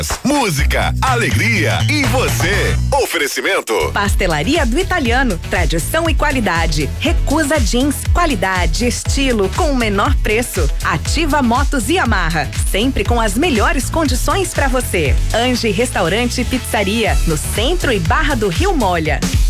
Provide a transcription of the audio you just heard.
Música, alegria e você. Oferecimento. Pastelaria do Italiano, tradição e qualidade. Recusa Jeans, qualidade, estilo com o menor preço. Ativa Motos e Yamaha, sempre com as melhores condições para você. Ange Restaurante e Pizzaria, no centro e Barra do Rio Molha.